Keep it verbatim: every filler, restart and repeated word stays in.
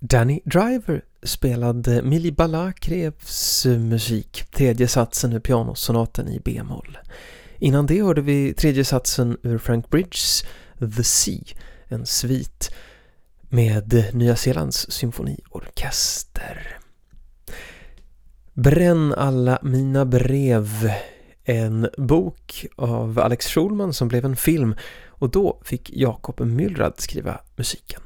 Danny Driver spelade Mili Balakrevs musik, tredje satsen ur pianosonaten i B-moll. Innan det hörde vi tredje satsen ur Frank Bridges The Sea, en svit med Nya Zeelands symfoniorkester. Bränn alla mina brev, en bok av Alex Schulman som blev en film, och då fick Jakob Mylrad skriva musiken.